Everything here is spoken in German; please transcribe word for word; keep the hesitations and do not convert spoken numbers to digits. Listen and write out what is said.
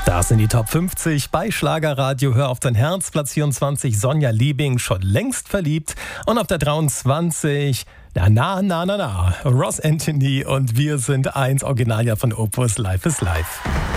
Das sind die Top fünfzig bei Schlagerradio. Hör auf dein Herz. Platz vierundzwanzig, Sonja Liebing, schon längst verliebt. Und auf der dreiundzwanzig, na, na, na, na, na, Ross Anthony und Wir sind eins, Originaljahr von Opus, Life is Life.